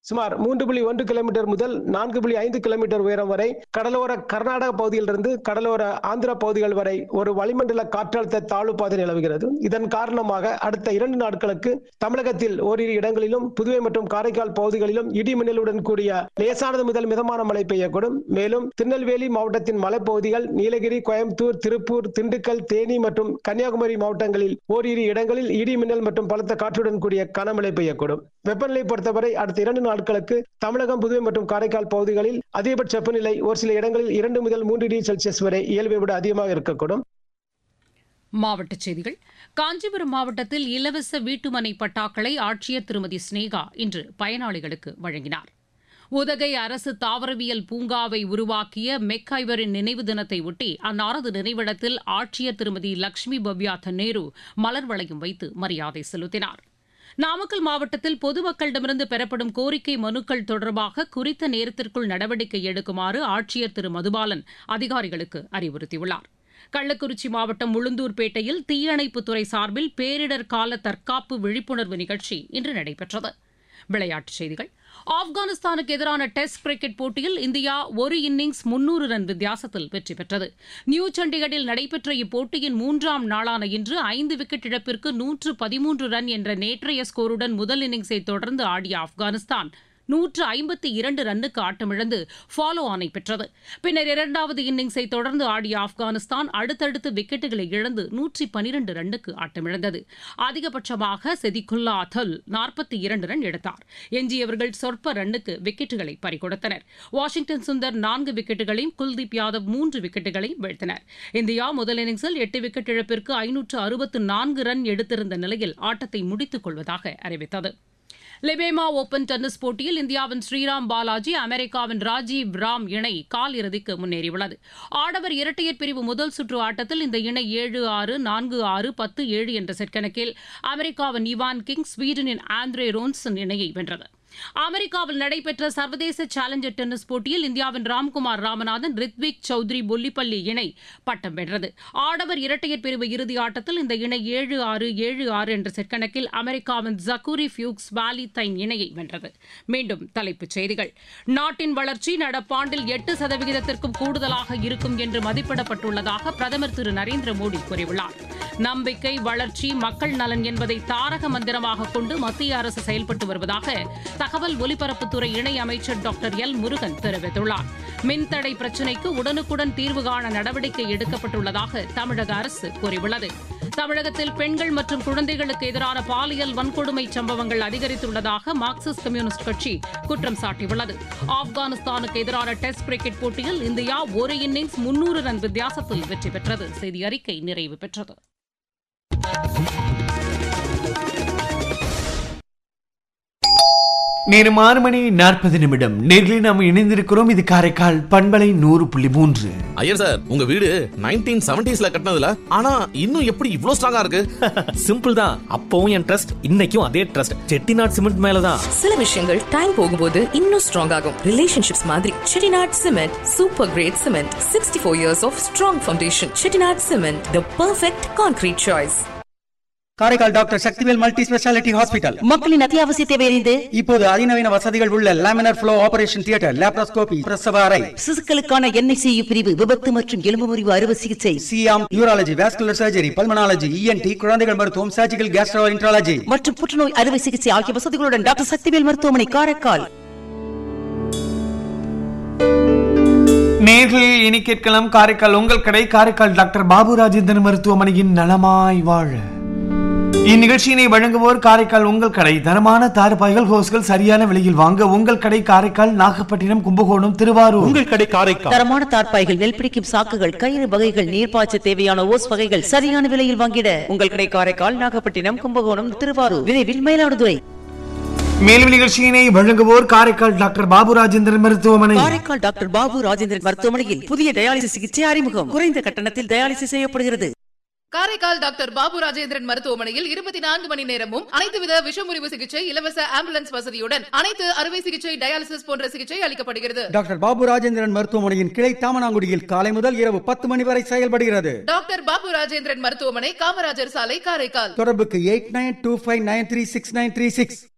சுமார் 3.1 கிலோமீட்டர் முதல் 4.5 கிலோமீட்டர் உயரம் வரை கடலோர கர்நாடக பகுதியிலிருந்து கடலோர ஆந்திர பகுதிகள் வரை ஒரு வளிமண்டல காற்றழுத்த தாழ்வு பாதை நிலவுகிறது. இதன் காரணமாக அடுத்த 2 நாட்களுக்கு தமிழகத்தில் ஓரிரு இடங்களிலும் புதுவை மற்றும் காரைக்கால் பகுதிகளிலும் இடி மின்னலுடன் கூடிய லேசானது முதல் மிதமான மழை பெய்யக்கூடும். மேலும் திருநெல்வேலி மாவட்டத்தின் மலைப்பகுதிகள், நீலகிரி, கோயம்புத்தூர், திருப்பூர், திண்டுக்கல், தேனி மற்றும் கன்னியாகுமரி மாவட்டங்களில் ஓரிரு இடங்களில் இடி மின்னல் மற்றும் பலத்த காற்றுடன் கூடிய கனமழை பெய்யக்கூடும். வெப்பநிலை பொறுத்தவரை அடுத்த 2 நாட்களுக்கு தமிழகம், புதுவை மற்றும் காரைக்கால் பகுதிகளில் அதிகபட்ச வெப்பநிலை ஒரு சில இடங்களில் 2 முதல் 3 டிகிரி செல்சியஸ் வரை இயல்பை விட அதிகமாக இருக்கக்கூடும். மாவட்டச் செய்திகள். காஞ்சிபுரம் மாவட்டத்தில் இலவச வீட்டுமனை பட்டாக்களை ஆட்சியர் திருமதி ஸ்னேகா இன்று பயனாளிகளுக்கு வழங்கினார். உதகை அரசு தாவரவியல் பூங்காவை உருவாக்கிய மெக்கைவரின் நினைவு தினத்தை ஒட்டி அன்னாரது நினைவிடத்தில் ஆட்சியர் திருமதி லட்சுமி பவ்யா தன்னேரு மலர் வளையம் வைத்து மரியாதை செலுத்தினார். நாமக்கல் மாவட்டத்தில் பொதுமக்களிடமிருந்து பெறப்படும் கோரிக்கை மனுக்கள் தொடர்பாக குறித்த நேரத்திற்குள் நடவடிக்கை எடுக்குமாறு ஆட்சியர் திரு மதுபாலன் அதிகாரிகளுக்கு அறிவுறுத்தியுள்ளார். கள்ளக்குறிச்சி மாவட்டம் உளுந்தூர்பேட்டையில் தீயணைப்புத்துறை சார்பில் பேரிடர் கால தற்காப்பு விழிப்புணர்வு நிகழ்ச்சி இன்று நடைபெற்றது. விளையாட்டுச் செய்திகள். ஆப்கானிஸ்தானுக்கு எதிரான டெஸ்ட் கிரிக்கெட் போட்டியில் இந்தியா ஒரு இன்னிங்ஸ் 300 ரன் வித்தியாசத்தில் வெற்றி பெற்றது. நியூ சண்டிகரில் நடைபெற்ற இப்போட்டியின் 3ஆம் நாளான இன்று 5 விக்கெட் இழப்பிற்கு 113 ரன் என்ற நேற்றைய ஸ்கோருடன் முதல் இன்னிங்ஸை தொடர்ந்து ஆடிய ஆப்கானிஸ்தான் 152 ரன்னுக்கு ஆட்டமிழந்து ஃபாலோ ஆனை பெற்றது. பின்னர் 2வது இன்னிங்ஸை தொடர்ந்து ஆடிய ஆப்கானிஸ்தான் அடுத்தடுத்து விக்கெட்டுகளை இழந்து 112 ரன்னுக்கு ஆட்டமிழந்தது. அதிகபட்சமாக செதிகுல்லா அதல் 42 ரன் எடுத்தார். எஞ்சியவர்கள் சொற்ப ரன்னுக்கு விக்கெட்டுகளை பறிகொடுத்தனர். வாஷிங்டன் சுந்தர் 4 விக்கெட்டுகளையும், குல்தீப் யாதவ் 3 விக்கெட்டுகளையும் வீழ்த்தினர். இந்தியா முதல் இன்னிங்ஸில் 8 விக்கெட் இழப்பிற்கு 564 ரன் எடுத்திருந்த நிலையில் ஆட்டத்தை முடித்துக் கொள்வதாக அறிவித்தது. லெபேமா ஓபன் டென்னிஸ் போட்டியில் இந்தியாவின் ஸ்ரீராம் பாலாஜி, அமெரிக்காவின் ராஜீவ் ராம் இணை கால் இறுதிக்கு முன்னேறியுள்ளது. ஆடவர் இரட்டையர் பிரிவு முதல் சுற்று ஆட்டத்தில் இந்த இணை 7-6, 4-6, 10-7 என்ற செட் கணக்கில் அமெரிக்காவின் இவான் கிங், ஸ்வீடனின் ஆண்ட்ரே ரோன்சன் இணையை வென்றது. அமெரிக்காவில் நடைபெற்ற சர்வதேச சேலஞ்சர் டென்னிஸ் போட்டியில் இந்தியாவின் ராம்குமார் ராமநாதன், ரித்விக் சௌத்ரி பொல்லிப்பள்ளி இணை பட்டம் வென்றது. ஆடவர் இரட்டையர் பிரிவு இறுதி ஆட்டத்தில் இந்த இணை 7-6, 7-6 என்ற செட் கணக்கில் அமெரிக்காவின் ஜக்கூரி ஃபியூக்ஸ் வாலி தைன் இணையை வென்றது. மீண்டும் தலைப்புச் செய்திகள். நாட்டின் வளர்ச்சி நடப்பாண்டில் 8% கூடுதலாக இருக்கும் என்று மதிப்பிடப்பட்டுள்ளதாக பிரதமர் திரு நரேந்திர மோடி கூறியுள்ளார். நம்பிக்கை, வளர்ச்சி, மக்கள் நலன் என்பதை தாரக மந்திரமாக கொண்டு மத்திய அரசு செயல்பட்டு வருவதாக தகவல் ஒலிபரப்புத்துறை இணை அமைச்சர் டாக்டர் எல் முருகன் தெரிவித்துள்ளார். மின்தடை பிரச்சினைக்கு உடனுக்குடன் தீர்வு காண நடவடிக்கை எடுக்கப்பட்டுள்ளதாக தமிழக அரசு கூறியுள்ளது. தமிழகத்தில் பெண்கள் மற்றும் குழந்தைகளுக்கு எதிரான பாலியல் வன்கொடுமை சம்பவங்கள் அதிகரித்துள்ளதாக மார்க்சிஸ்ட் கம்யூனிஸ்ட் கட்சி குற்றம் சாட்டியுள்ளது. ஆப்கானிஸ்தானுக்கு எதிரான டெஸ்ட் கிரிக்கெட் போட்டியில் இந்தியா ஒரு இன்னிங்ஸ் 300 ரன் வித்தியாசத்தில் வெற்றி பெற்றது. செய்தி அறிக்கை நிறைவு பெற்றது. நேரம் 6:40 நேரில் நாம் இணைந்திருக்கிறோம். இது காரைக்கால் பண்பலை 100.3. ஐயர் சார், உங்க வீடு 1970s கட்டினதுல, ஆனா இன்னும் எப்படி இவ்ளோ ஸ்ட்ராங்கா இருக்கு? சிம்பிள் தான். அப்பவும் என் ட்ரஸ்ட், இன்னைக்கும் அதே ட்ரஸ்ட். செட்டிநாட் சிமெண்ட் மேலதான். சில விஷயங்கள் டைம் போகும்போது இன்னும் ஸ்ட்ராங் ஆகும். ரிலேஷன்ஷிப்ஸ் மாதிரி Chettinad cement super great cement. 64 years of strong foundation. Chettinad cement, the perfect concrete choice. Karaikal doctor Sakthivel multi speciality hospital. மக்களின் அத்தியாவசிய தேவையறிந்து இப்போது அதிநவீன வசதிகள் உள்ள laminar flow operation theatre, laparoscopy, பிரசவ அறை, சிசுக்களுக்கான NICU பிரிவு, விபத்து மற்றும் எலும்பு முறிவு அறுவை சிகிச்சை, Siam, urology, vascular surgery, pulmonology, ENT, குழந்தைகள் மருத்துவம், சர்ஜிக்கல் கேஸ்ட்ரோஎன்ட்ராலஜி மற்றும் புற்றுநோய் அறுவை சிகிச்சை ஆகிய வசதிகளுடன் டாக்டர் சக்திவேல் மருத்துவமனை, காரைக்கால். நேர்களில் இனி கேட்கலாம் காரைக்கால் உங்கள் கடை, காரைக்கால் டாக்டர் பாபு ராஜேந்திரன் மருத்துவமனையின் நலமாய் வாழ. இந்நிகழ்ச்சியினை வழங்குவோர் காரைக்கால் உங்கள் கடை. தரமான தார்பாய்கள், ஹோஸ்கள் சரியான விலையில் வாங்க உங்கள் கடை காரைக்கால், நாகப்பட்டினம், கும்பகோணம், திருவாரூர். உங்கள் கடை காரைக்கால். தரமான தார்பாய்கள், நெல் பிடிக்கும் சாக்குகள், கயிறு வகைகள், நீர்ப்பாய்ச்ச தேவையான ஓஸ் வகைகள் சரியான விலையில் வாங்கிட உங்கள் கடை காரைக்கால், நாகப்பட்டினம், கும்பகோணம், திருவாரூர், விரைவில் மயிலாடுதுறை. மேலும் நிகழ்ச்சியினை வழங்குவோர் காரைக்கால் டாக்டர் பாபு ராஜேந்திரன் மருத்துவமனை. காரைக்கால் டாக்டர் பாபு ராஜேந்திரன் மருத்துவமனையில் புதிய டயாலிசிஸ் சிகிச்சை அறிமுகம். குறைந்த கட்டணத்தில் டயாலிசிஸ் செய்யப்படுகிறது. காரைக்கால் டாக்டர் பாபு ராஜேந்திரன் மருத்துவமனையில் 24 மணி நேரமும் அனைத்து வித விஷமுறிவு சிகிச்சை, இலவச ஆம்புலன்ஸ் வசதியுடன் அனைத்து அறுவை சிகிச்சை, டயாலிசிஸ் போன்ற சிகிச்சை அளிக்கப்படுகிறது. டாக்டர் பாபு ராஜேந்திரன் மருத்துவமனையின் கிளை தாமனாங்குடியில் காலை முதல் இரவு 10 மணி வரை செயல்படுகிறது. டாக்டர் பாபு ராஜேந்திரன் மருத்துவமனை, காமராஜர் சாலை, காரைக்கால். தொடர்புக்கு 8925936936.